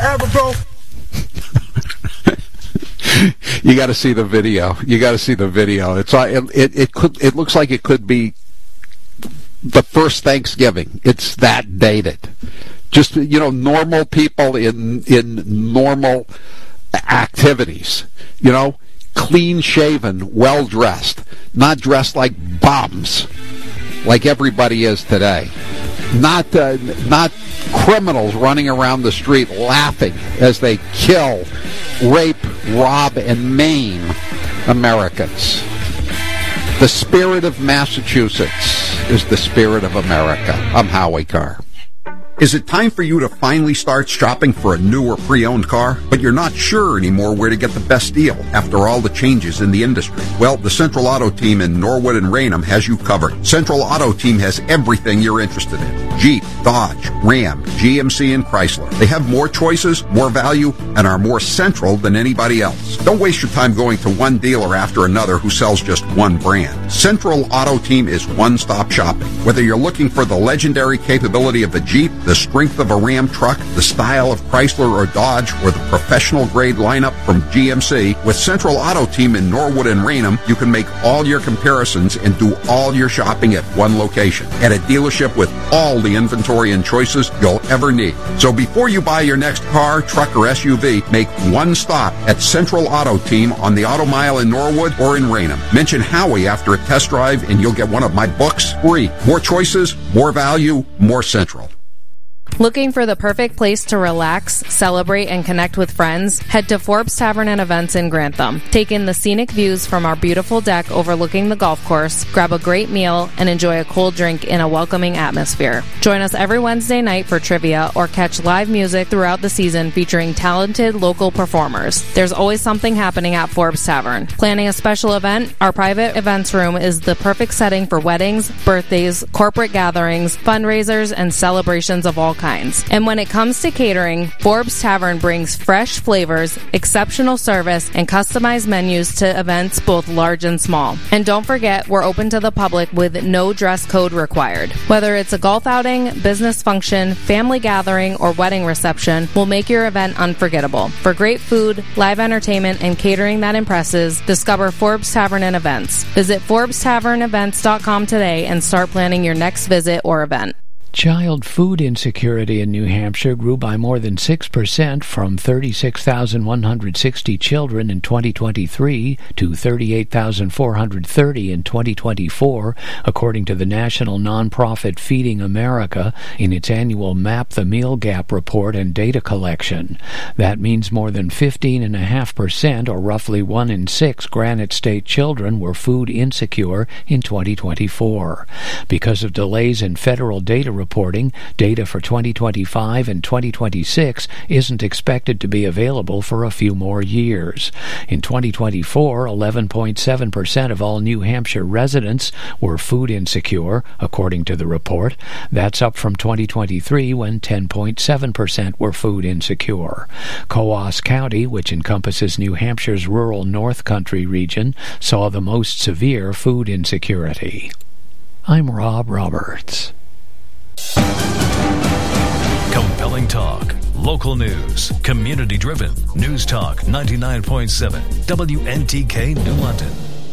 ever, bro. You got to see the video. It looks like it could be the first Thanksgiving. It's that dated. Just, normal people in normal activities, clean shaven, well dressed, not dressed like bums like everybody is today. Not criminals running around the street laughing as they kill, rape, rob, and maim Americans. The spirit of Massachusetts is the spirit of America. I'm Howie Carr. Is it time for you to finally start shopping for a new or pre-owned car, but you're not sure anymore where to get the best deal after all the changes in the industry? Well, the Central Auto Team in Norwood and Raynham has you covered. Central Auto Team has everything you're interested in. Jeep, Dodge, Ram, GMC, and Chrysler. They have more choices, more value, and are more central than anybody else. Don't waste your time going to one dealer after another who sells just one brand. Central Auto Team is one-stop shopping. Whether you're looking for the legendary capability of a Jeep, the strength of a Ram truck, the style of Chrysler or Dodge, or the professional-grade lineup from GMC, with Central Auto Team in Norwood and Raynham, you can make all your comparisons and do all your shopping at one location, at a dealership with all the inventory and choices you'll ever need. So before you buy your next car, truck, or SUV, make one stop at Central Auto Team on the Auto Mile in Norwood or in Raynham. Mention Howie after a test drive and you'll get one of my books free. More choices, more value, more Central. Looking for the perfect place to relax, celebrate, and connect with friends? Head to Forbes Tavern and Events in Grantham. Take in the scenic views from our beautiful deck overlooking the golf course, grab a great meal, and enjoy a cold drink in a welcoming atmosphere. Join us every Wednesday night for trivia or catch live music throughout the season featuring talented local performers. There's always something happening at Forbes Tavern. Planning a special event? Our private events room is the perfect setting for weddings, birthdays, corporate gatherings, fundraisers, and celebrations of all kinds. And when it comes to catering, Forbes Tavern brings fresh flavors, exceptional service, and customized menus to events both large and small. And don't forget, we're open to the public with no dress code required. Whether it's a golf outing, business function, family gathering, or wedding reception, we'll make your event unforgettable. For great food, live entertainment, and catering that impresses, discover Forbes Tavern and Events. Visit ForbesTavernEvents.com today and start planning your next visit or event. Child food insecurity in New Hampshire grew by more than 6% from 36,160 children in 2023 to 38,430 in 2024, according to the national nonprofit Feeding America in its annual Map the Meal Gap report and data collection. That means more than 15.5%, or roughly 1 in 6 Granite State children were food insecure in 2024. Because of delays in federal data reporting, data for 2025 and 2026 isn't expected to be available for a few more years. In 2024, 11.7% of all New Hampshire residents were food insecure, according to the report. That's up from 2023, when 10.7% were food insecure. Coos County, which encompasses New Hampshire's rural North Country region, saw the most severe food insecurity. I'm Rob Roberts. Compelling talk, local news, community-driven. News Talk 99.7, WNTK New London.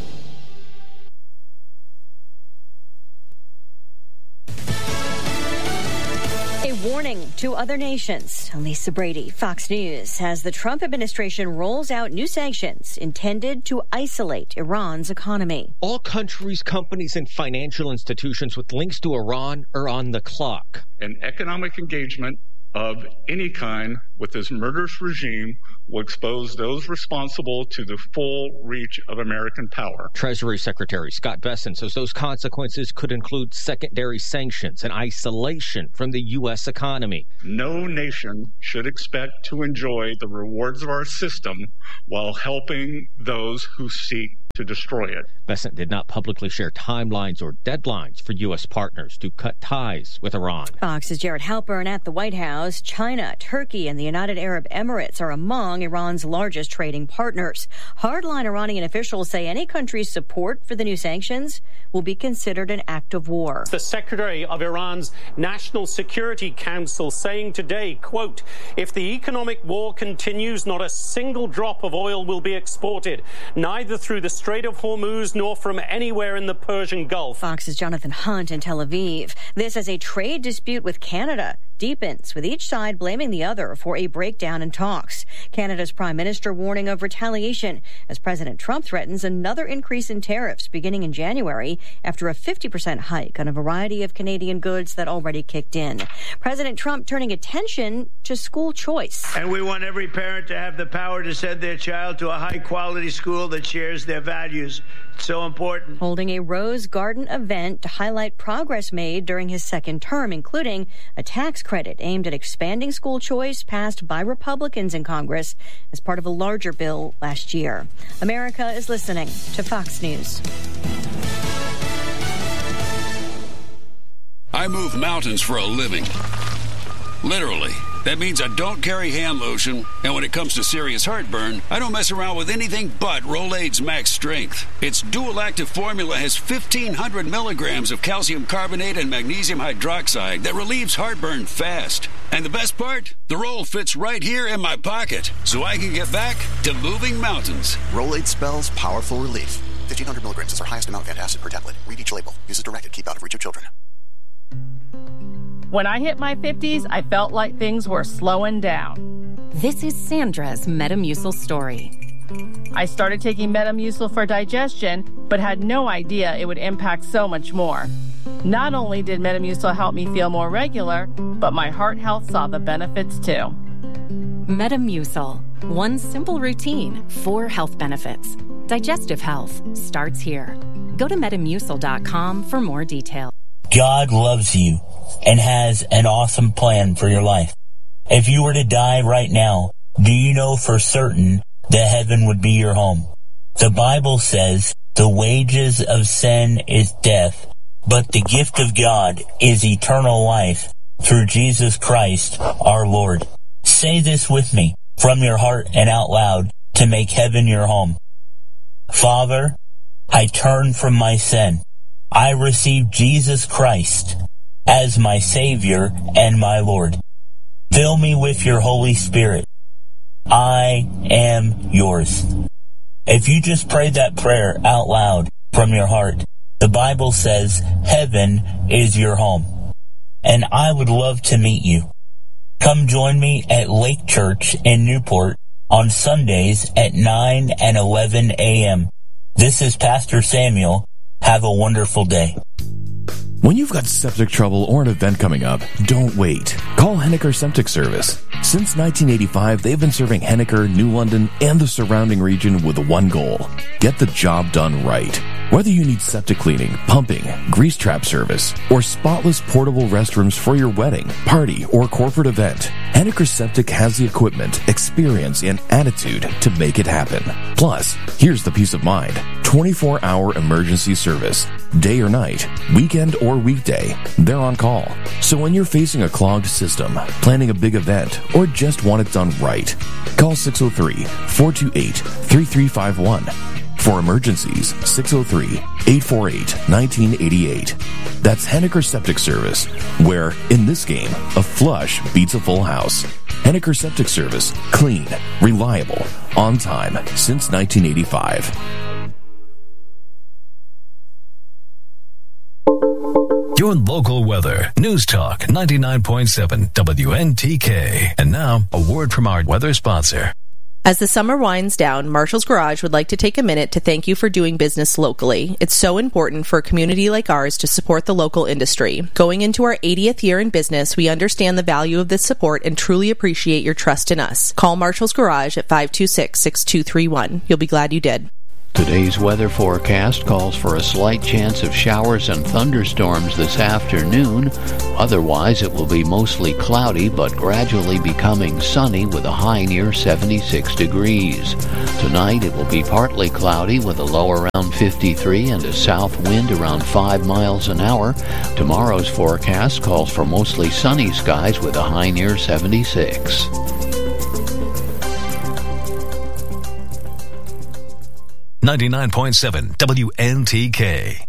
A warning to other nations. Lisa Brady, Fox News. As the Trump administration rolls out new sanctions intended to isolate Iran's economy. All countries, companies, and financial institutions with links to Iran are on the clock. An economic engagement of any kind with this murderous regime will expose those responsible to the full reach of American power. Treasury Secretary Scott Bessent says those consequences could include secondary sanctions and isolation from the U.S. economy. No nation should expect to enjoy the rewards of our system while helping those who seek to destroy it. Bessent did not publicly share timelines or deadlines for U.S. partners to cut ties with Iran. Fox's Jared Halpern at the White House. China, Turkey, and the United Arab Emirates are among Iran's largest trading partners. Hardline Iranian officials say any country's support for the new sanctions will be considered an act of war. The Secretary of Iran's National Security Council saying today, quote, if the economic war continues, not a single drop of oil will be exported, neither through the Strait of Hormuz nor from anywhere in the Persian Gulf. Fox's Jonathan Hunt in Tel Aviv. This as a trade dispute with Canada deepens, with each side blaming the other for a breakdown in talks. Canada's Prime Minister warning of retaliation as President Trump threatens another increase in tariffs beginning in January after a 50% hike on a variety of Canadian goods that already kicked in. President Trump turning attention to school choice. And we want every parent to have the power to send their child to a high-quality school that shares their values. It's so important. Holding a Rose Garden event to highlight progress made during his second term, including a tax credit aimed at expanding school choice passed by Republicans in Congress as part of a larger bill last year. America is listening to Fox News. I move mountains for a living. Literally. That means I don't carry hand lotion, and when it comes to serious heartburn, I don't mess around with anything but Rolaids Max Strength. Its dual-active formula has 1,500 milligrams of calcium carbonate and magnesium hydroxide that relieves heartburn fast. And the best part? The roll fits right here in my pocket, so I can get back to moving mountains. Rolaids spells powerful relief. 1,500 milligrams is our highest amount of antacid per tablet. Read each label. Use as directed. Keep out of reach of children. When I hit my 50s, I felt like things were slowing down. This is Sandra's Metamucil story. I started taking Metamucil for digestion, but had no idea it would impact so much more. Not only did Metamucil help me feel more regular, but my heart health saw the benefits too. Metamucil. One simple routine, 4 health benefits. Digestive health starts here. Go to Metamucil.com for more details. God loves you and has an awesome plan for your life. If you were to die right now, do you know for certain that heaven would be your home? The Bible says the wages of sin is death, but the gift of God is eternal life through Jesus Christ our Lord. Say this with me from your heart and out loud to make heaven your home. Father, I turn from my sin. I receive Jesus Christ as my Savior and my Lord. Fill me with your Holy Spirit. I am yours. If you just prayed that prayer out loud from your heart, the Bible says heaven is your home. And I would love to meet you. Come join me at Lake Church in Newport on Sundays at 9 and 11 a.m. This is Pastor Samuel. Have a wonderful day. When you've got septic trouble or an event coming up, don't wait. Call Henniker Septic Service. Since 1985, they've been serving Henniker, New London, and the surrounding region with one goal: get the job done right. Whether you need septic cleaning, pumping, grease trap service, or spotless portable restrooms for your wedding, party, or corporate event, Henniker Septic has the equipment, experience, and attitude to make it happen. Plus, here's the peace of mind: 24-hour emergency service. Day or night, weekend or weekday, they're on call. So when you're facing a clogged system, planning a big event, or just want it done right, call 603-428-3351. For emergencies, 603-848-1988. That's Henniker Septic Service, where, in this game, a flush beats a full house. Henniker Septic Service. Clean, reliable, on time, since 1985. Your local weather. News Talk 99.7 WNTK. And now, a word from our weather sponsor. As the summer winds down, Marshall's Garage would like to take a minute to thank you for doing business locally. It's so important for a community like ours to support the local industry. Going into our 80th year in business, we understand the value of this support and truly appreciate your trust in us. Call Marshall's Garage at 526-6231. You'll be glad you did. Today's weather forecast calls for a slight chance of showers and thunderstorms this afternoon. Otherwise, it will be mostly cloudy, but gradually becoming sunny with a high near 76 degrees. Tonight, it will be partly cloudy with a low around 53 and a south wind around 5 miles an hour. Tomorrow's forecast calls for mostly sunny skies with a high near 76. .7 WNTK.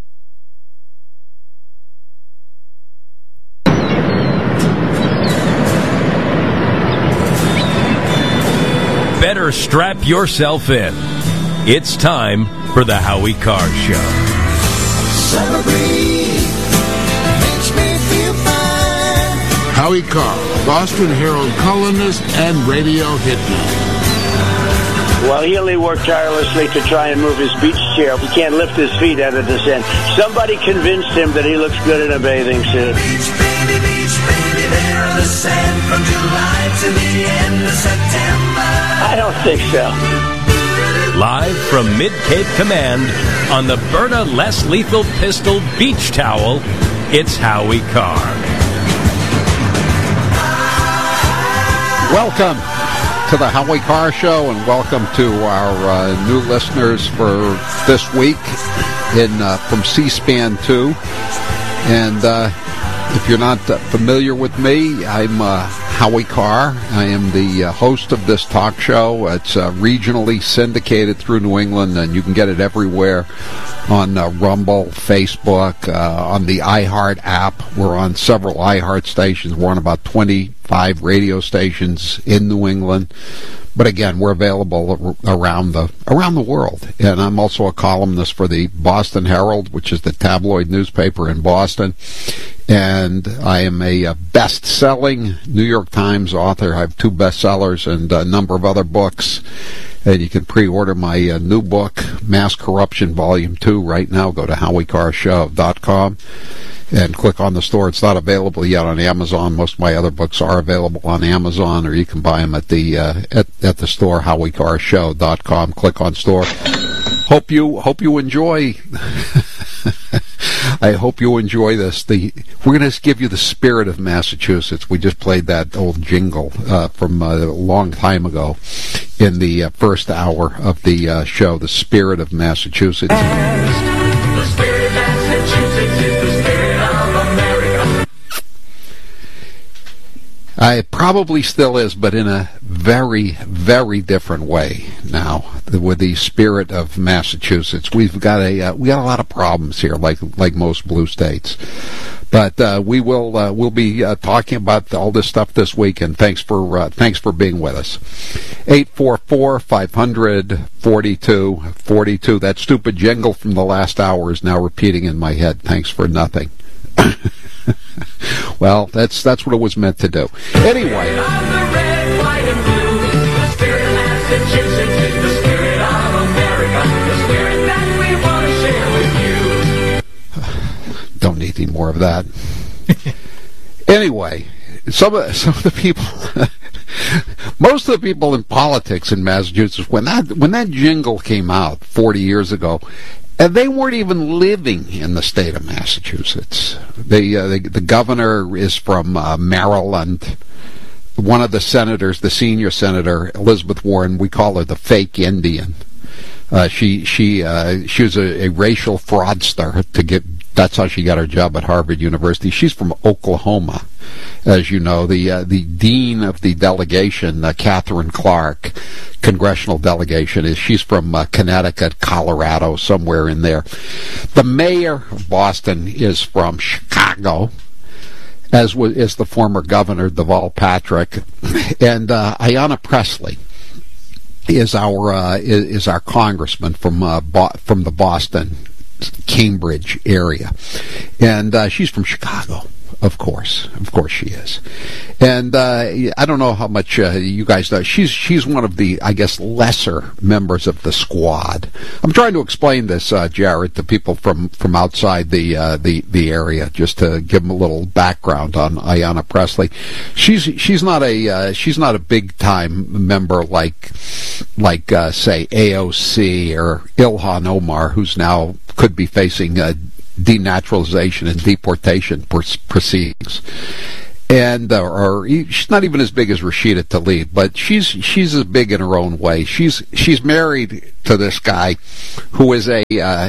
Better strap yourself in. It's time for the Howie Carr Show. Celebrate, makes me feel fine. Howie Carr, Boston Herald columnist and radio hitman. Well, Healy worked tirelessly to try and move his beach chair. He can't lift his feet out of the sand. Somebody convinced him that he looks good in a bathing suit. Beach, baby, there on the sand from July to the end of September. I don't think so. Live from Mid-Cape Command on the Berta Less Lethal Pistol Beach Towel, it's Howie Carr. Welcome to the Howie Carr Show, and welcome to our new listeners for this week from C-SPAN 2. And if you're not familiar with me, I'm Howie Carr. I am the host of this talk show. It's regionally syndicated through New England, and you can get it everywhere on Rumble, Facebook, on the iHeart app. We're on several iHeart stations. We're on about 25 radio stations in New England. But again, we're available around the world. And I'm also a columnist for the Boston Herald, which is the tabloid newspaper in Boston. And I am a best-selling New York Times author. I have 2 bestsellers and a number of other books. And you can pre-order my new book, Mass Corruption Volume 2, right now. Go to HowieCarrShow.com and click on the store. It's not available yet on Amazon. Most of my other books are available on Amazon, or you can buy them at the store, HowieCarrShow.com. Click on store. Hope you enjoy. I hope you enjoy this. We're going to give you the spirit of Massachusetts. We just played that old jingle from a long time ago in the first hour of the show, the spirit of Massachusetts. The spirit of Massachusetts is the spirit of America. It probably still is, but in a very, very different way now. With the spirit of Massachusetts, we've got a lot of problems here, like most blue states. But we'll be talking about all this stuff this week, and thanks for being with us. 844-500-4242. That stupid jingle from the last hour is now repeating in my head. Thanks for nothing. Well, that's what it was meant to do. Anyway. Don't need any more of that. Anyway, some of the people, most of the people in politics in Massachusetts, when that jingle came out 40 years ago, they weren't even living in the state of Massachusetts. The governor is from Maryland. One of the senators, the senior senator, Elizabeth Warren, we call her the fake Indian. She was a racial fraudster that's how she got her job at Harvard University. She's from Oklahoma, as you know. The dean of the delegation, Catherine Clark, congressional delegation, she's from Connecticut, Colorado, somewhere in there. The mayor of Boston is from Chicago, as is the former governor, Deval Patrick, and Ayanna Pressley is our congressman from the Boston, Cambridge area, and she's from Chicago. Of course she is. And I don't know how much you guys know. She's one of the, I guess, lesser members of the squad. I'm trying to explain this, Jared, to people from outside the area, just to give them a little background on Ayanna Pressley. She's not a big time member like say AOC or Ilhan Omar, who's now could be facing denaturalization and deportation proceedings, and or she's not even as big as Rashida Tlaib, but she's as big in her own way. She's married to this guy who is an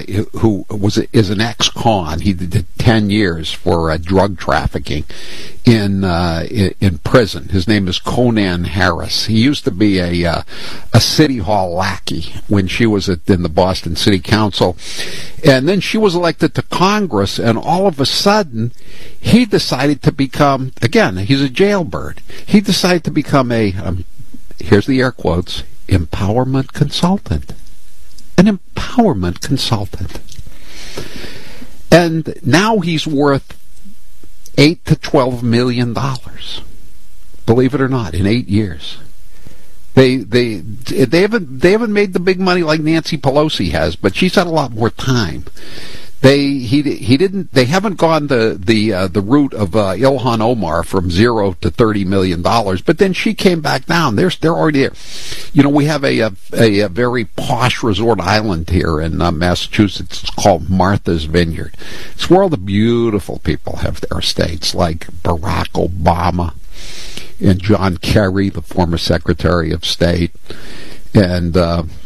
ex-con. He did 10 years for drug trafficking in prison. His name is Conan Harris. He used to be a city hall lackey when she was in the Boston City Council, and then she was elected to Congress, and all of a sudden he decided to become, again, he's a jailbird, he decided to become a here's the air quotes, empowerment consultant. An empowerment consultant. And now he's worth $8 to $12 million. Believe it or not, in 8 years. They haven't made the big money like Nancy Pelosi has, but she's had a lot more time. They haven't gone the route of Ilhan Omar from $0 to $30 million, but then she came back down. They're already there. You know, we have a very posh resort island here in Massachusetts. It's called Martha's Vineyard. It's where all the beautiful people have their estates, like Barack Obama and John Kerry, the former Secretary of State, and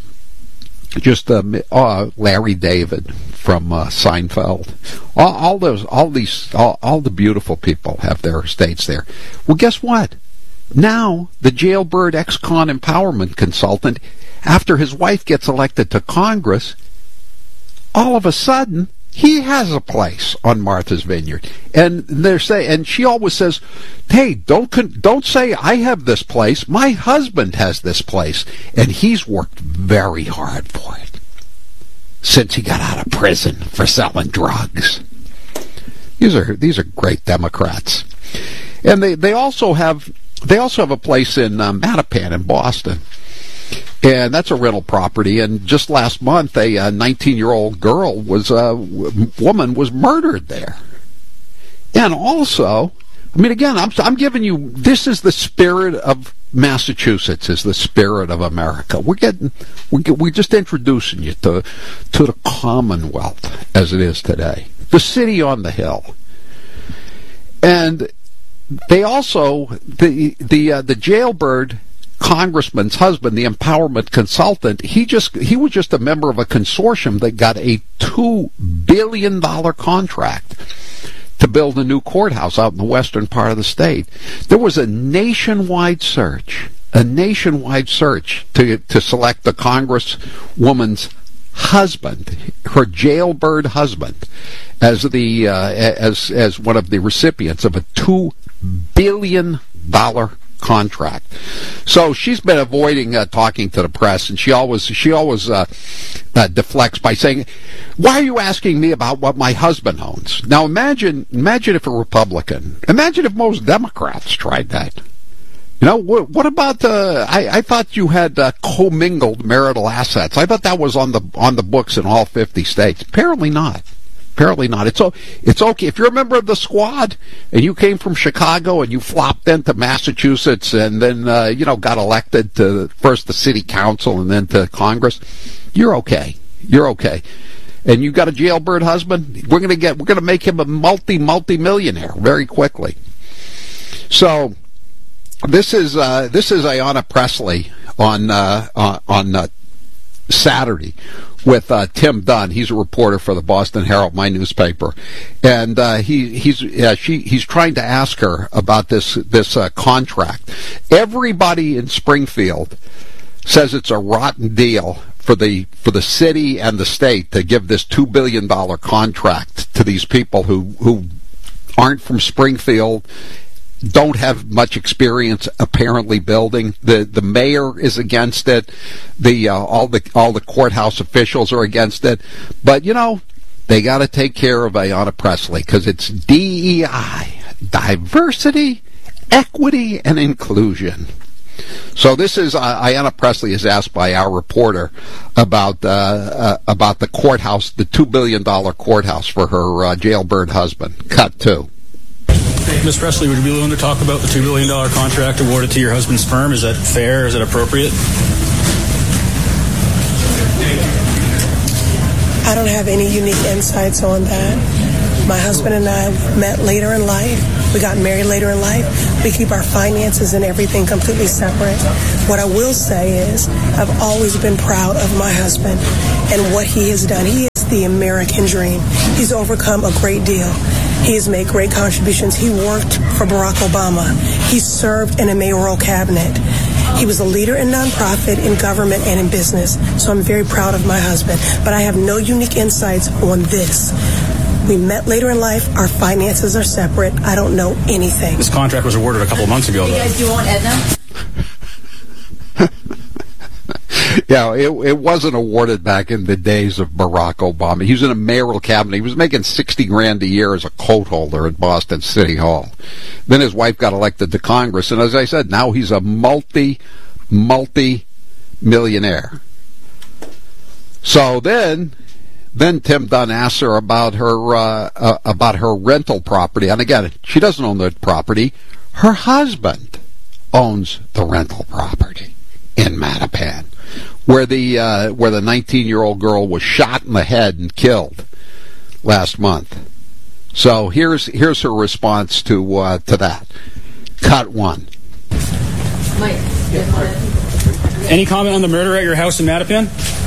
Larry David from Seinfeld. All the beautiful people have their estates there. Well, guess what? Now the jailbird ex-con empowerment consultant, after his wife gets elected to Congress, all of a sudden he has a place on Martha's Vineyard, and and she always says, "Hey, don't say I have this place. My husband has this place, and he's worked very hard for it since he got out of prison for selling drugs." These are great Democrats, and they also have a place in Mattapan in Boston. And that's a rental property. And just last month, a 19-year-old woman was murdered there. And also, I mean, again, I'm giving you, this is the spirit of Massachusetts, is the spirit of America. We're just introducing you to the Commonwealth as it is today, the city on the hill. And they also, the jailbird congressman's husband, the empowerment consultant, he was just a member of a consortium that got a $2 billion contract to build a new courthouse out in the western part of the state. There was a nationwide search to select the congresswoman's husband, her jailbird husband, as as one of the recipients of a $2 billion contract. So she's been avoiding talking to the press, and she always deflects by saying, "Why are you asking me about what my husband owns?" Now imagine if a Republican, imagine if most Democrats tried that. You know, what about I thought you had commingled marital assets. I thought that was on the books in all 50 states. Apparently not. Apparently not. It's okay if you're a member of the squad and you came from Chicago and you flopped into Massachusetts and then got elected to first the city council and then to Congress. You're okay. You're okay. And you got a jailbird husband. We're gonna make him a multi-millionaire very quickly. So this is Ayanna Pressley on Saturday with Tim Dunn. He's a reporter for the Boston Herald, my newspaper, and he's trying to ask her about this contract. Everybody in Springfield says it's a rotten deal for the city and the state to give this $2 billion contract to these people who aren't from Springfield, don't have much experience apparently building. The mayor is against it. All the courthouse officials are against it. But they got to take care of Ayanna Pressley because it's DEI. diversity, equity, and inclusion. So this is Ayanna Pressley is asked by our reporter about the courthouse, the $2 billion courthouse for her jailbird husband. Cut 2. Ms. Pressley, would you be willing to talk about the $2 billion contract awarded to your husband's firm? Is that fair? Is it appropriate? I don't have any unique insights on that. My husband and I met later in life. We got married later in life. We keep our finances and everything completely separate. What I will say is I've always been proud of my husband and what he has done. He is the American dream. He's overcome a great deal. He has made great contributions. He worked for Barack Obama. He served in a mayoral cabinet. He was a leader in nonprofit, in government, and in business. So I'm very proud of my husband. But I have no unique insights on this. We met later in life. Our finances are separate. I don't know anything. This contract was awarded a couple of months ago, though. You guys, do you want Edna? Yeah, it wasn't awarded back in the days of Barack Obama. He was in a mayoral cabinet. He was making $60,000 a year as a coat holder at Boston City Hall. Then his wife got elected to Congress, and as I said, now he's a multi-millionaire. So then Tim Dunn asks her about her rental property, and again, she doesn't own the property. Her husband owns the rental property in Mattapan, where the 19-year-old girl was shot in the head and killed last month. So here's her response to that. Cut 1. Mike, any comment on the murder at your house in Mattapan?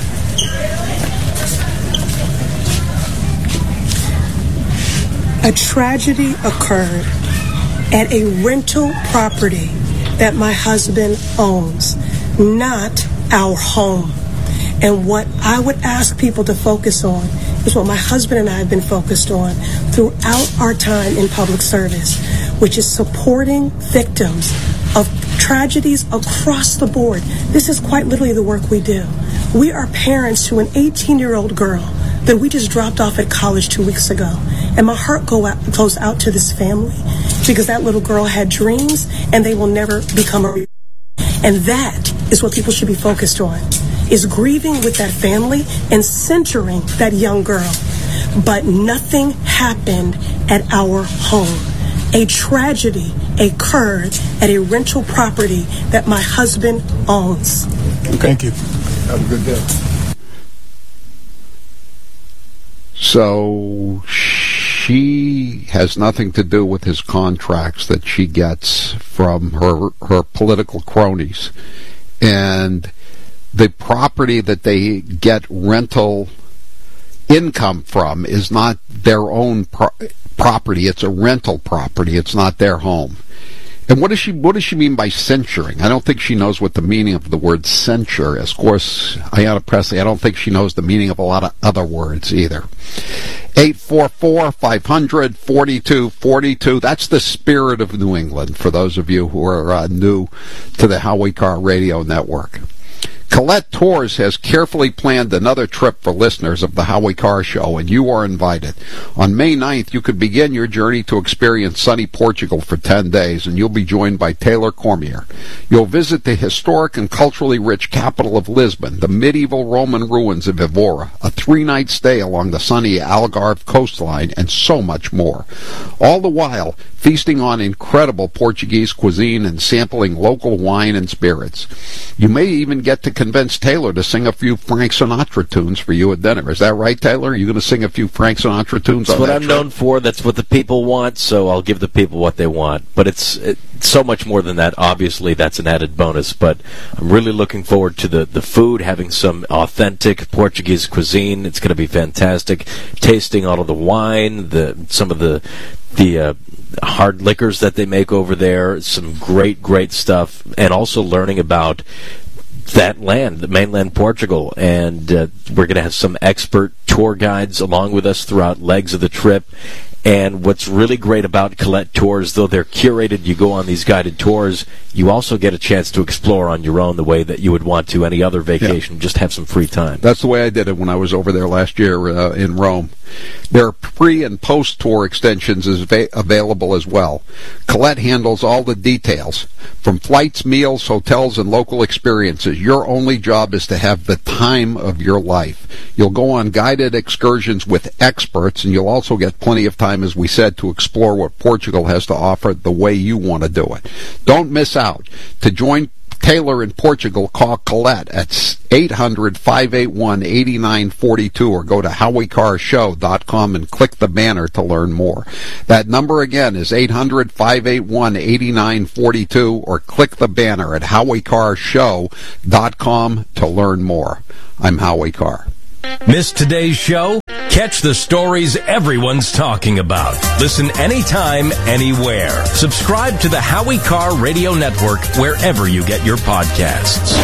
A tragedy occurred at a rental property that my husband owns, not our home. And what I would ask people to focus on is what my husband and I have been focused on throughout our time in public service, which is supporting victims of tragedies across the board. This is quite literally the work we do. We are parents to an 18-year-old girl that we just dropped off at college 2 weeks ago. And my heart goes out to this family because that little girl had dreams and they will never become a reality. And that is what people should be focused on, is grieving with that family and centering that young girl. But nothing happened at our home. A tragedy occurred at a rental property that my husband owns. Thank you. Have a good day. So she has nothing to do with his contracts that she gets from her political cronies. And the property that they get rental income from is not their own property. It's a rental property. It's not their home. And what does she mean by censuring? I don't think she knows what the meaning of the word censure is. Of course, Ayanna Pressley, I don't think she knows the meaning of a lot of other words either. 844-500-4242. That's the spirit of New England for those of you who are new to the Howie Carr Radio Network. Colette Tours has carefully planned another trip for listeners of the Howie Carr Show, and you are invited. On May 9th, you could begin your journey to experience sunny Portugal for 10 days, and you'll be joined by Taylor Cormier. You'll visit the historic and culturally rich capital of Lisbon, the medieval Roman ruins of Evora, a 3-night stay along the sunny Algarve coastline, and so much more. All the while, feasting on incredible Portuguese cuisine and sampling local wine and spirits. You may even get to convince Taylor to sing a few Frank Sinatra tunes for you at dinner. Is that right, Taylor? Are you going to sing a few Frank Sinatra tunes? That's what I'm known for. That's what the people want, so I'll give the people what they want. But it's so much more than that. Obviously, that's an added bonus. But I'm really looking forward to the food, having some authentic Portuguese cuisine. It's going to be fantastic. Tasting all of the wine, some of the hard liquors that they make over there, some great stuff, and also learning about that land, the mainland Portugal. And we're going to have some expert tour guides along with us throughout legs of the trip. And what's really great about Colette Tours, though they're curated, you go on these guided tours, you also get a chance to explore on your own the way that you would want to any other vacation, just have some free time. That's the way I did it when I was over there last year in Rome. There are pre- and post-tour extensions available as well. Colette handles all the details, from flights, meals, hotels, and local experiences. Your only job is to have the time of your life. You'll go on guided excursions with experts, and you'll also get plenty of time, as we said, to explore what Portugal has to offer the way you want to do it. Don't miss out. To join Taylor in Portugal, call Colette at 800-581-8942 or go to HowieCarShow.com and click the banner to learn more. That number again is 800-581-8942 or click the banner at HowieCarShow.com to learn more. I'm Howie Carr. Miss today's show? Catch the stories everyone's talking about. Listen anytime, anywhere. Subscribe to the Howie Carr Radio Network wherever you get your podcasts.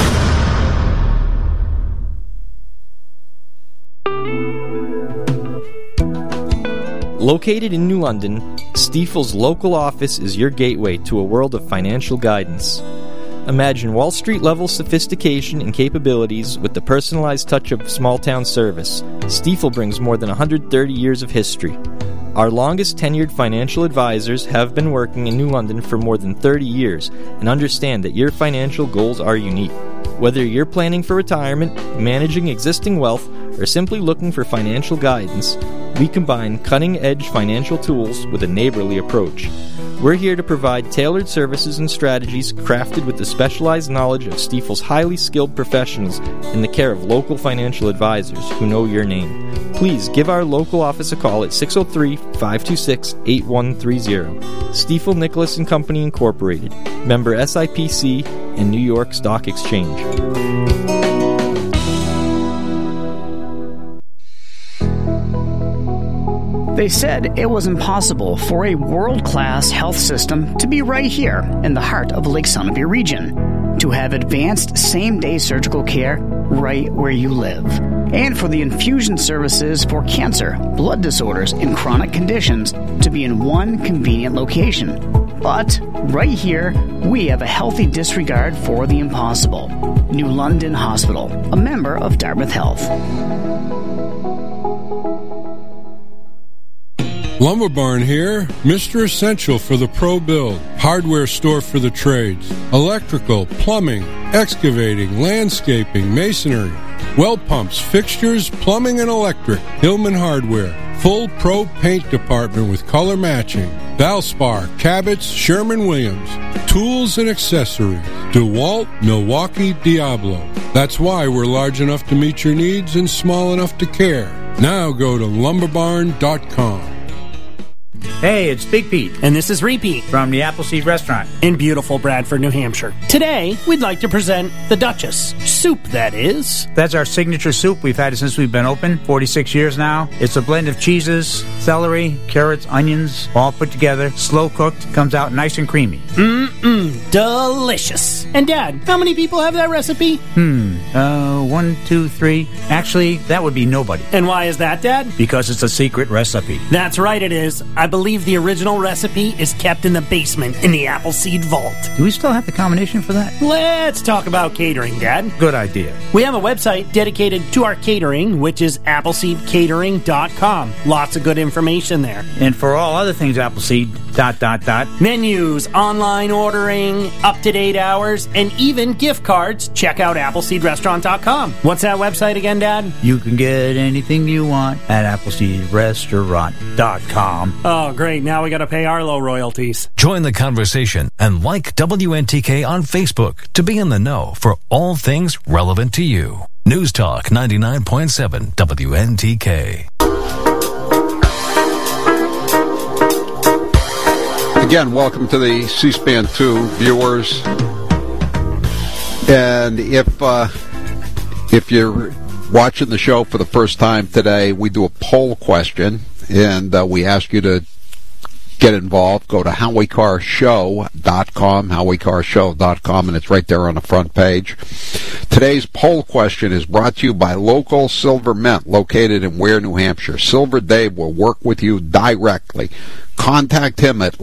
Located in New London, Stifel's local office is your gateway to a world of financial guidance. Imagine Wall Street-level sophistication and capabilities with the personalized touch of small-town service. Stifel brings more than 130 years of history. Our longest-tenured financial advisors have been working in New London for more than 30 years and understand that your financial goals are unique. Whether you're planning for retirement, managing existing wealth, or simply looking for financial guidance, we combine cutting-edge financial tools with a neighborly approach. We're here to provide tailored services and strategies crafted with the specialized knowledge of Stifel's highly skilled professionals in the care of local financial advisors who know your name. Please give our local office a call at 603-526-8130. Stifel Nicholas & Company Incorporated, member SIPC and New York Stock Exchange. They said it was impossible for a world-class health system to be right here in the heart of Lake Sunapee region, to have advanced same-day surgical care right where you live, and for the infusion services for cancer, blood disorders, and chronic conditions to be in one convenient location. But right here, we have a healthy disregard for the impossible. New London Hospital, a member of Dartmouth Health. Lumber Barn here, Mr. Essential for the pro build, hardware store for the trades, electrical, plumbing, excavating, landscaping, masonry, well pumps, fixtures, plumbing and electric, Hillman Hardware, full pro paint department with color matching, Valspar, Cabot's, Sherman-Williams, tools and accessories, DeWalt, Milwaukee, Diablo. That's why we're large enough to meet your needs and small enough to care. Now go to lumberbarn.com. Hey, it's Big Pete. And this is Repeat from the Appleseed Restaurant in beautiful Bradford, New Hampshire. Today, we'd like to present the Duchess. Soup, that is. That's our signature soup. We've had it since we've been open, 46 years now. It's a blend of cheeses, celery, carrots, onions, all put together, slow cooked, comes out nice and creamy. Delicious. And Dad, how many people have that recipe? 1, 2, 3. Actually, that would be nobody. And why is that, Dad? Because it's a secret recipe. That's right, it is. I believe the original recipe is kept in the basement in the Appleseed Vault. Do we still have the combination for that? Let's talk about catering, Dad. Good idea. We have a website dedicated to our catering, which is AppleseedCatering.com. Lots of good information there. And for all other things Appleseed, ... menus, online ordering, up-to-date hours, and even gift cards, check out AppleseedRestaurant.com. What's that website again, Dad? You can get anything you want at AppleseedRestaurant.com. Oh, great. Now we got to pay Arlo royalties. Join the conversation and like WNTK on Facebook to be in the know for all things relevant to you. News Talk 99.7 WNTK. Again, welcome to the C-SPAN 2 viewers. And if you're watching the show for the first time today, we do a poll question, and we ask you to get involved, go to HowieCarShow.com, HowieCarShow.com, and it's right there on the front page. Today's poll question is brought to you by Local Silver Mint, located in Ware, New Hampshire. Silver Dave will work with you directly. Contact him at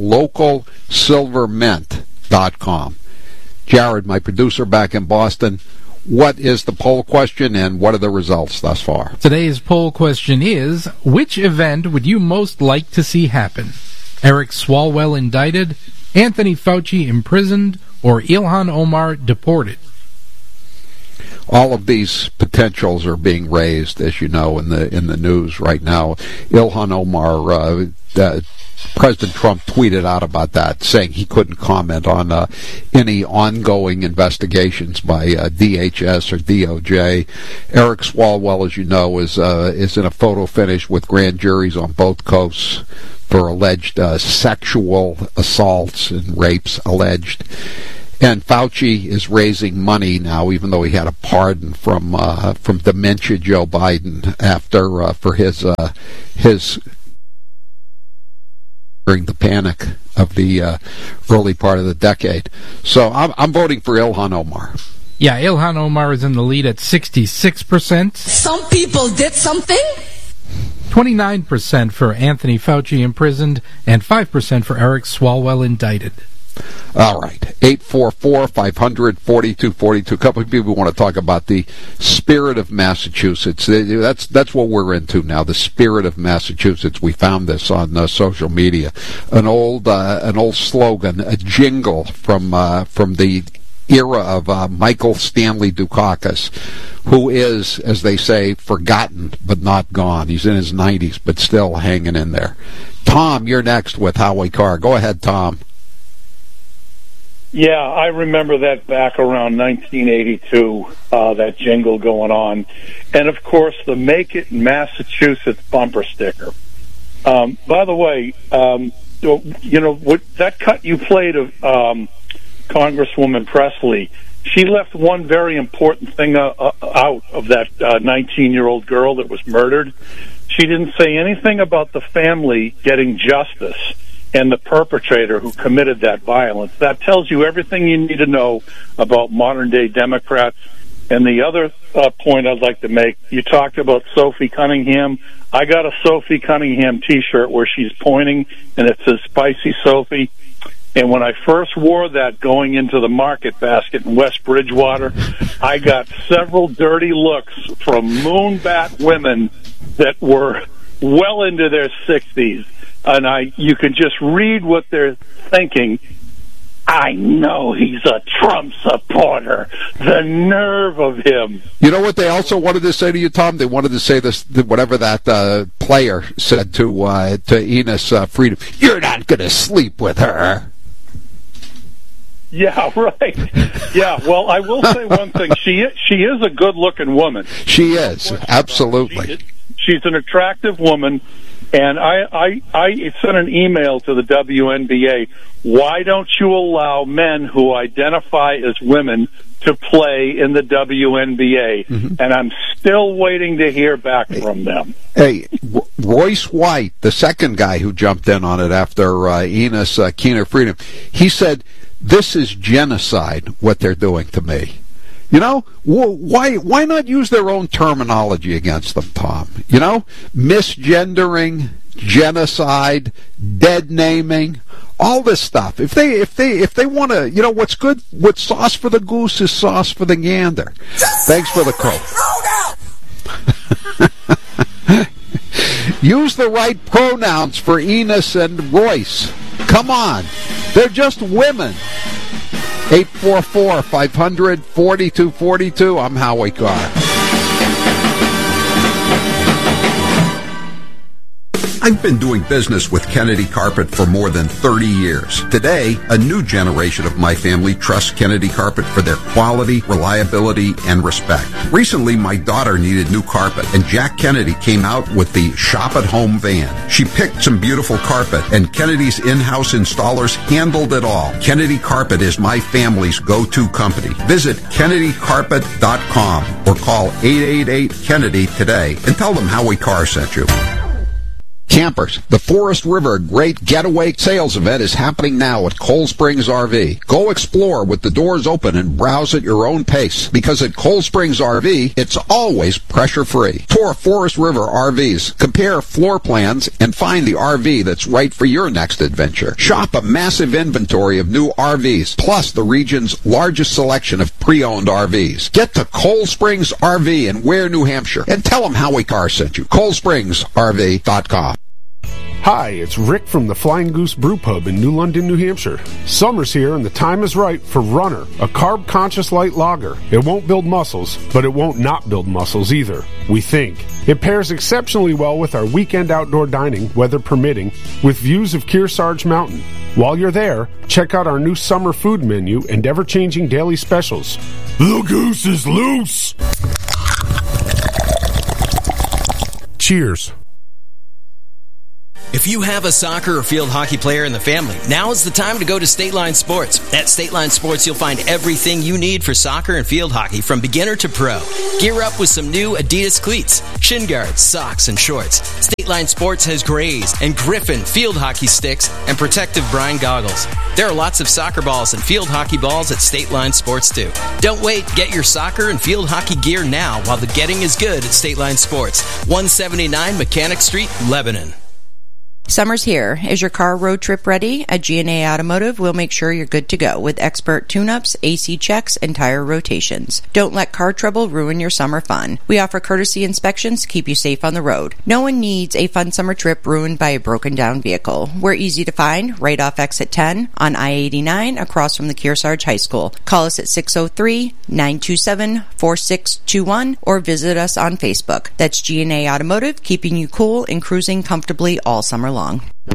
localsilvermint.com. Jared, my producer back in Boston, what is the poll question and what are the results thus far? Today's poll question is, which event would you most like to see happen? Eric Swalwell indicted, Anthony Fauci imprisoned, or Ilhan Omar deported? All of these potentials are being raised, as you know, in the news right now. Ilhan Omar, President Trump tweeted out about that, saying he couldn't comment on any ongoing investigations by DHS or DOJ. Eric Swalwell, as you know, is in a photo finish with grand juries on both coasts for alleged sexual assaults and rapes alleged. And Fauci is raising money now, even though he had a pardon from dementia Joe Biden after for his during the panic of the early part of the decade. So I'm voting for Ilhan Omar. Yeah, Ilhan Omar is in the lead at 66%. Some people did something. 29% for Anthony Fauci imprisoned, and 5% for Eric Swalwell indicted. All right, 844-500-4242. A couple of people want to talk about the spirit of Massachusetts. That's what we're into now, the spirit of Massachusetts. We found this on social media. An old slogan, a jingle from the era of Michael Stanley Dukakis, who is, as they say, forgotten but not gone. He's in his 90s but still hanging in there. Tom, you're next with Howie Carr. Go ahead, Tom. Yeah, I remember that back around 1982, that jingle going on. And, of course, the Make It in Massachusetts bumper sticker. By the way, you know, that cut you played of Congresswoman Presley, she left one very important thing out of that 19-year-old girl that was murdered. She didn't say anything about the family getting justice and the perpetrator who committed that violence. That tells you everything you need to know about modern-day Democrats. And the other point I'd like to make, you talked about Sophie Cunningham. I got a Sophie Cunningham T-shirt where she's pointing, and it says Spicy Sophie. And when I first wore that going into the market basket in West Bridgewater, I got several dirty looks from moonbat women that were well into their 60s. And you can just read what they're thinking. I know he's a Trump supporter. The nerve of him. You know what they also wanted to say to you, Tom? They wanted to say this, whatever that player said to Enos Freedom. You're not going to sleep with her. Yeah, right. Yeah, well, I will say one thing. She is a good-looking woman. She is, absolutely. She's an attractive woman. And I sent an email to the WNBA. Why don't you allow men who identify as women to play in the WNBA? Mm-hmm. And I'm still waiting to hear back from them. Hey, Royce White, the second guy who jumped in on it after Enos Keener Freedom, he said, this is genocide, what they're doing to me. You know, why not use their own terminology against them, Tom? You know, misgendering, genocide, dead naming, all this stuff. If they want to, you know, what's sauce for the goose is sauce for the gander. Thanks for the call. Use the right pronouns for Enos and Royce. Come on, they're just women. 844-500-4242. I'm Howie Carr. I've been doing business with Kennedy Carpet for more than 30 years. Today, a new generation of my family trusts Kennedy Carpet for their quality, reliability, and respect. Recently, my daughter needed new carpet, and Jack Kennedy came out with the Shop at Home van. She picked some beautiful carpet, and Kennedy's in-house installers handled it all. Kennedy Carpet is my family's go-to company. Visit KennedyCarpet.com or call 888-KENNEDY today and tell them Howie Carr sent you. Campers, the Forest River Great Getaway Sales Event is happening now at Cold Springs RV. Go explore with the doors open and browse at your own pace, because at Cold Springs RV, it's always pressure-free. Tour Forest River RVs, compare floor plans, and find the RV that's right for your next adventure. Shop a massive inventory of new RVs, plus the region's largest selection of pre-owned RVs. Get to Cold Springs RV in Ware, New Hampshire, and tell them Howie Carr sent you. ColdSpringsRV.com. Hi, it's Rick from the Flying Goose Brew Pub in New London, New Hampshire. Summer's here and the time is right for Runner, a carb-conscious light lager. It won't build muscles, but it won't not build muscles either, we think. It pairs exceptionally well with our weekend outdoor dining, weather permitting, with views of Kearsarge Mountain. While you're there, check out our new summer food menu and ever-changing daily specials. The goose is loose! Cheers. If you have a soccer or field hockey player in the family, now is the time to go to State Line Sports. At State Line Sports, you'll find everything you need for soccer and field hockey from beginner to pro. Gear up with some new Adidas cleats, shin guards, socks, and shorts. State Line Sports has Grays and Griffin field hockey sticks and protective brine goggles. There are lots of soccer balls and field hockey balls at State Line Sports too. Don't wait, get your soccer and field hockey gear now while the getting is good at State Line Sports. 179 Mechanic Street, Lebanon. Summer's here. Is your car road trip ready? At G&A Automotive, we'll make sure you're good to go with expert tune-ups, AC checks, and tire rotations. Don't let car trouble ruin your summer fun. We offer courtesy inspections to keep you safe on the road. No one needs a fun summer trip ruined by a broken-down vehicle. We're easy to find right off exit 10 on I-89 across from the Kearsarge High School. Call us at 603-927-4621 or visit us on Facebook. That's G&A Automotive, keeping you cool and cruising comfortably all summer long.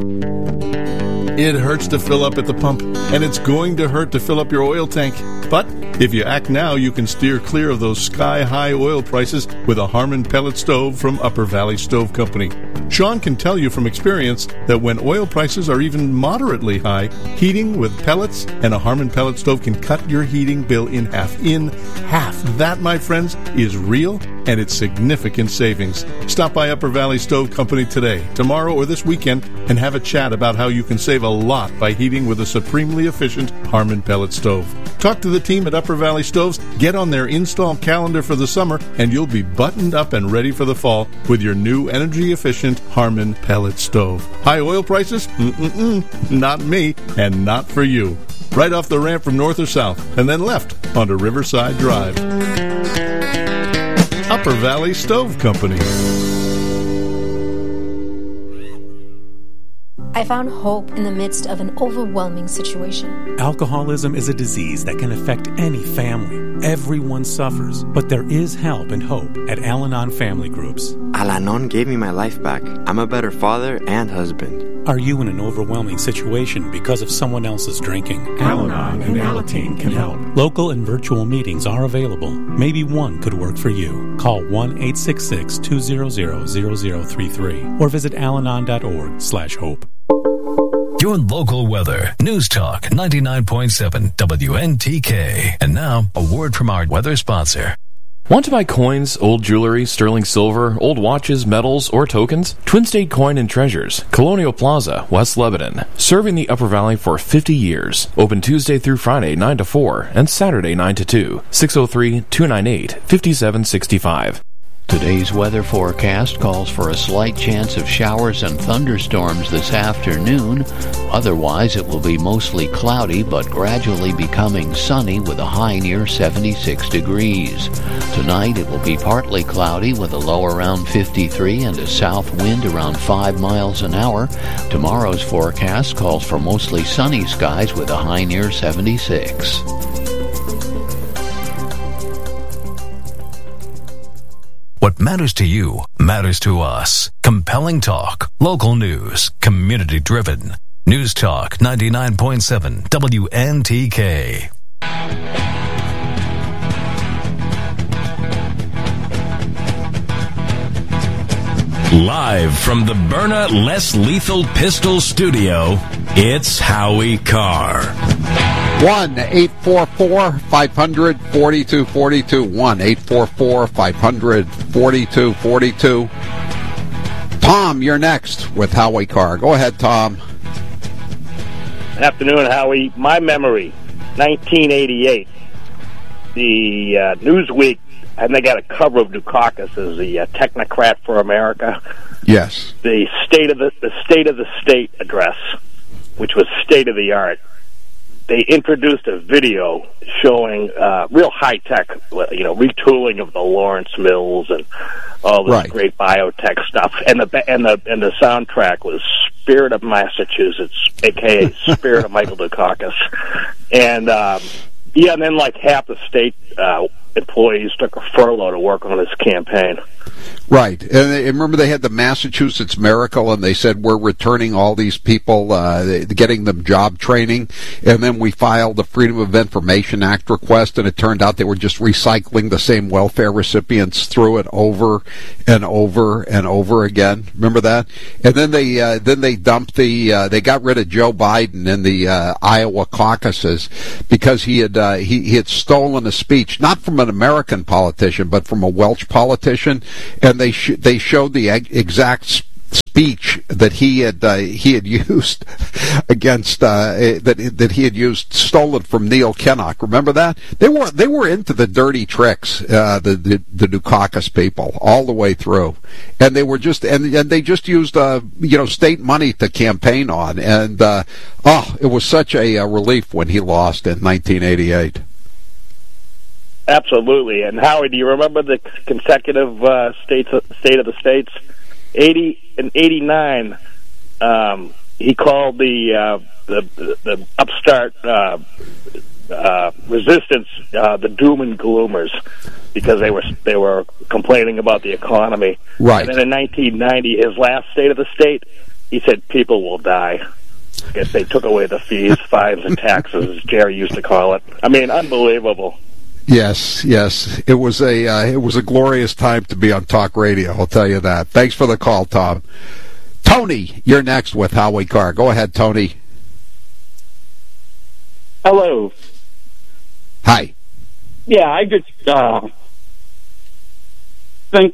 It hurts to fill up at the pump, and it's going to hurt to fill up your oil tank. But if you act now, you can steer clear of those sky-high oil prices with a Harmon pellet stove from Upper Valley Stove Company. Sean can tell you from experience that when oil prices are even moderately high, heating with pellets and a Harmon pellet stove can cut your heating bill in half. That, my friends, is real, and it's significant savings. Stop by Upper Valley Stove Company today, tomorrow, or this weekend and have a chat about how you can save a lot by heating with a supremely efficient Harmon pellet stove. Talk to the team at Upper Valley Stoves, get on their install calendar for the summer, and you'll be buttoned up and ready for the fall with your new energy-efficient Harmon pellet stove. High oil prices? Not me, and not for you. Right off the ramp from north or south, and then left onto Riverside Drive. Upper Valley Stove Company. I found hope in the midst of an overwhelming situation. Alcoholism is a disease that can affect any family. Everyone suffers, but there is help and hope at Al-Anon Family Groups. Al-Anon gave me my life back. I'm a better father and husband. Are you in an overwhelming situation because of someone else's drinking? Al-Anon and Alateen can help. Local and virtual meetings are available. Maybe one could work for you. Call 1-866-200-0033 or visit alanon.org/hope. Your local weather. News Talk 99.7 WNTK. And now, a word from our weather sponsor. Want to buy coins, old jewelry, sterling silver, old watches, medals, or tokens? Twin State Coin and Treasures, Colonial Plaza, West Lebanon. Serving the Upper Valley for 50 years. Open Tuesday through Friday 9 to 4 and Saturday 9 to 2. 603-298-5765. Today's weather forecast calls for a slight chance of showers and thunderstorms this afternoon. Otherwise, it will be mostly cloudy, but gradually becoming sunny with a high near 76 degrees. Tonight, it will be partly cloudy with a low around 53 and a south wind around 5 miles an hour. Tomorrow's forecast calls for mostly sunny skies with a high near 76. What matters to you matters to us. Compelling talk, local news, community-driven. News Talk 99.7 WNTK. Live from the Byrna Less Lethal Pistol Studio, it's Howie Carr. 1-844-500-4242. 1-844-500-4242. Tom, you're next with Howie Carr. Go ahead, Tom. Afternoon, Howie. My memory, 1988. The Newsweek, and they got a cover of Dukakis as the technocrat for America. Yes. The State of the State address, which was state of the art. They introduced a video showing real high tech, retooling of the Lawrence Mills and all this great biotech stuff. And the soundtrack was "Spirit of Massachusetts," aka "Spirit of Michael Dukakis." And and then like half the state employees took a furlough to work on his campaign. Right. And remember they had the Massachusetts Miracle, and they said, we're returning all these people, getting them job training. And then we filed the Freedom of Information Act request, and it turned out they were just recycling the same welfare recipients through it over and over and over again. Remember that? And then they dumped they got rid of Joe Biden in the Iowa caucuses because he had stolen a speech, not from an American politician, but from a Welsh politician. And they showed the exact speech that he had used against that he had used, stolen from Neil Kinnock. Remember that? They were into the dirty tricks, the Dukakis people, all the way through, and they were just and they just used state money to campaign on, and it was such a relief when he lost in 1988. Absolutely. And Howie, do you remember the consecutive state of the states? 80 and 89. He called the upstart resistance the doom and gloomers because they were complaining about the economy. Right. And then in 1990, his last state of the state, he said people will die. I guess they took away the fees, fines, and taxes, as Jerry used to call it. I mean, unbelievable. Yes. It was a glorious time to be on talk radio, I'll tell you that. Thanks for the call, Tom. Tony, you're next with Howie Carr. Go ahead, Tony. Hello. Hi. Yeah, I just think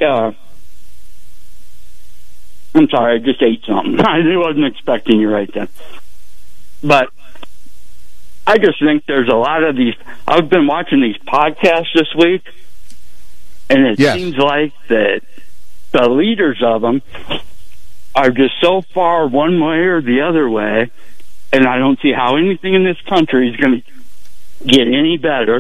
I'm sorry, I just ate something. I wasn't expecting you right then. But I just think there's a lot of these. I've been watching these podcasts this week, and it seems like that the leaders of them are just so far one way or the other way, and I don't see how anything in this country is going to get any better.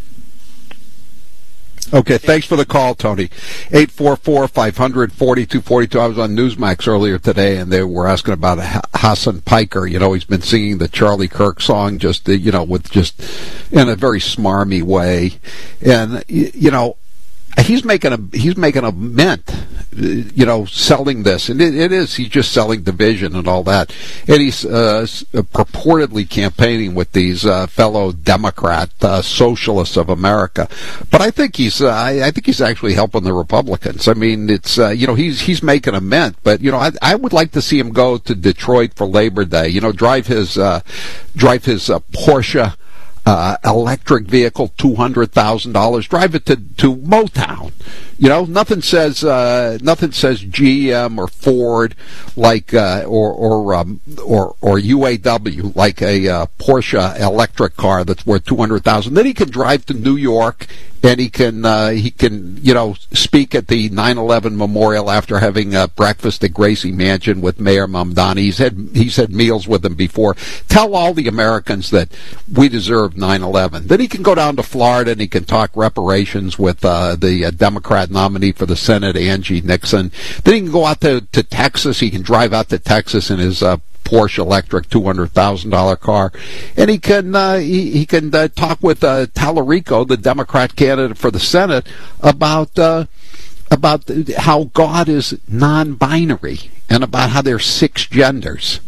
Okay, thanks for the call, Tony. 844-500-4242. I was on Newsmax earlier today, and they were asking about Hassan Piker. He's been singing the Charlie Kirk song just in a very smarmy way. And, he's making a mint, selling this, and he's just selling division and all that, and he's purportedly campaigning with these fellow Democrat socialists of America. But I think he's actually helping the Republicans. I mean, it's he's making a mint, but I would like to see him go to Detroit for Labor Day. Drive his Porsche electric vehicle, $200,000. Drive it to Motown. Nothing says GM or Ford like or UAW like a Porsche electric car that's worth $200,000. Then he can drive to New York, and he can speak at the 9/11 memorial after having breakfast at Gracie Mansion with Mayor Mamdani. He's had meals with him before. Tell all the Americans that we deserve 9/11. Then he can go down to Florida and he can talk reparations with the Democrat nominee for the Senate, Angie Nixon. Then he can go out to Texas. He can drive out to Texas in his Porsche electric $200,000 car, and he can talk with Tallarico, the Democrat candidate for the Senate, about how God is non-binary and about how there's 6 genders.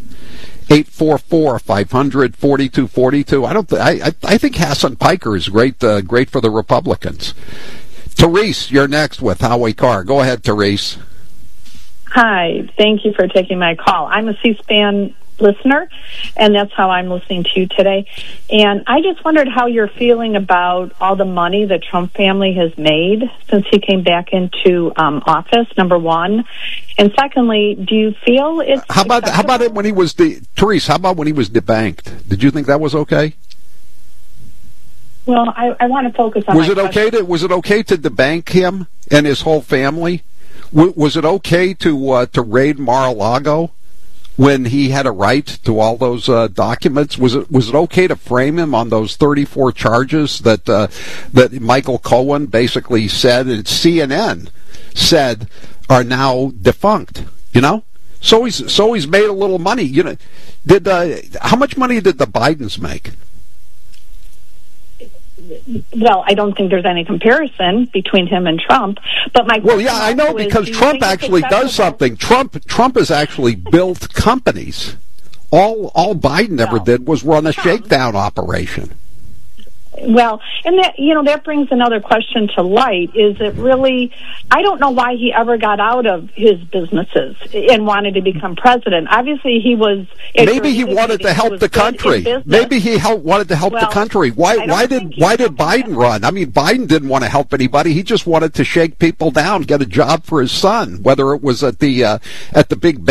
844-500-4242. I think Hassan Piker is great for the Republicans. Therese, you're next with Howie Carr. Go ahead, Therese. Hi, thank you for taking my call. I'm a C-SPAN listener, and that's how I'm listening to you today. And I just wondered how you're feeling about all the money the Trump family has made since he came back into office, number one. And secondly, do you feel it's how about it when he was Therese? How about when he was debanked? Did you think that was okay? Well, I want to focus on. Was it okay to debank him and his whole family? Was it okay to raid Mar-a-Lago when he had a right to all those documents? Was it okay to frame him on those 34 charges that Michael Cohen basically said, and CNN said are now defunct? You know, so he's made a little money. You know, how much money did the Bidens make? Well, I don't think there's any comparison between him and Trump. But I know, because Trump actually does something. Trump has actually built companies. All Biden ever did was run a shakedown operation. Well, and that brings another question to light. Is it really, I don't know why he ever got out of his businesses and wanted to become president. Obviously, he was. Maybe he wanted to help the country. Maybe he wanted to help the country. Why did Biden run? I mean, Biden didn't want to help anybody. He just wanted to shake people down, get a job for his son, whether it was at the big